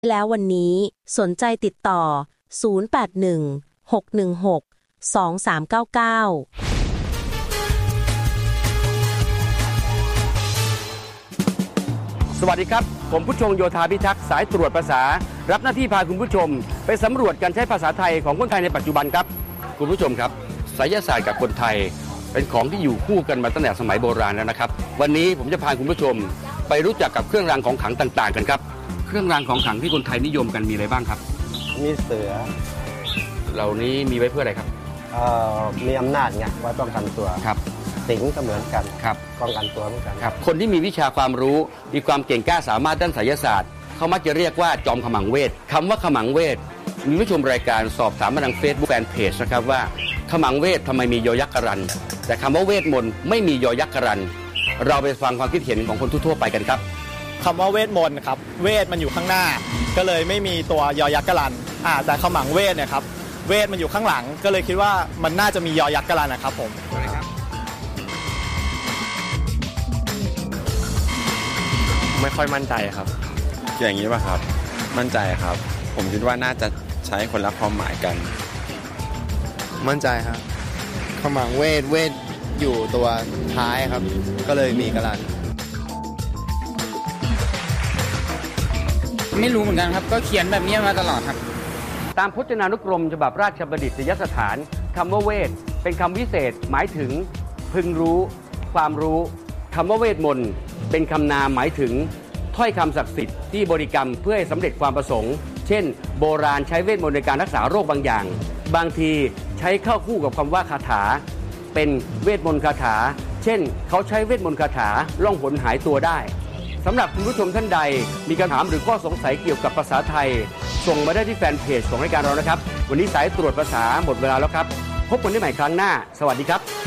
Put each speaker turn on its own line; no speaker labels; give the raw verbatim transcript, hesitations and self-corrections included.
แล้ววันนี้สนใจติดต่อศูนย์ แปด หนึ่ง หก หนึ่ง หก สอง สาม เก้า เก้า
สวัสดีครับผมผู้ชงโยธาพิทักษ์สายตรวจภาษารับหน้าที่พาคุณผู้ชมไปสำรวจการใช้ภาษาไทยของคนไทยในปัจจุบันครับคุณผู้ชมครับไสยศาสตร์กับคนไทยเป็นของที่อยู่คู่กันมาตั้งแต่สมัยโบราณแล้วนะครับวันนี้ผมจะพาคุณผู้ชมไปรู้จักกับเครื่องรางของขลังต่างๆกันครับเครื่องรางของขลังที่คนไทยนิยมกันมีอะไรบ้างครับ
มีเสือ
เหล่านี้มีไว้เพื่ออะไรครับ
เอ่อมีอำนาจไงไว้ป้องกันตัว
ครับ
สิงก็เหมือนกัน
ครับ
ป้องกันตัวเหมือนกัน
ครับคนที่มีวิชาความรู้มีความเก่งกล้าสามารถด้านไสยศาสตร์เขามักจะเรียกว่าจอมขมังเวทคำว่าขมังเวทมีผู้ชมรายการสอบถามมาทาง Facebook แฟนเพจนะครับว่าขมังเวททำไมมียอยักษ์กรันแต่คำว่าเวทมนต์ไม่มียอยักษ์กรันเราไปฟังความคิดเห็นของคนทั่วๆไปกันครับ
คำว่าเวทมนต์ครับเวทมันอยู่ข้างหน้าก็เลยไม่มีตัวยอยักษ์กรันอ่าแต่ขมังเวทเนี่ยครับเวทมันอยู่ข้างหลังก็เลยคิดว่ามันน่าจะมียอยักษ์กรันนะครับผม
ไม่ค่อยมั่นใจครับอย่างนี้ป่ะครับมั่นใจครับผมคิดว่าน่าจะใช้คนละความหมายกัน
มั่นใจครับขมังเวทเวทอยู่ตัวท้ายครับก็เลยมีกรัน
ไม่รู้เหมือนกันครับก็เขียนแบบนี้มาตลอดครับ
ตามพจนานุกรมฉบับราชบัณฑิตยสถานคำว่าเวทเป็นคำวิเศษหมายถึงพึงรู้ความรู้คำว่าเวทมนต์เป็นคำนามหมายถึงถ้อยคำศักดิ์สิทธิ์ที่บริกรรมเพื่อให้สำเร็จความประสงค์เช่นโบราณใช้เวทมนต์ในการรักษาโรคบางอย่างบางทีใช้เข้าคู่กับคำว่าคาถาเป็นเวทมนต์คาถาเช่นเขาใช้เวทมนต์คาถาล่องหนหายตัวได้สำหรับคุณผู้ชมท่านใดมีคำถามหรือข้อสงสัยเกี่ยวกับภาษาไทยส่งมาได้ที่แฟนเพจของรายการเรานะครับวันนี้สายตรวจภาษาหมดเวลาแล้วครับพบกันได้ใหม่ครั้งหน้าสวัสดีครับ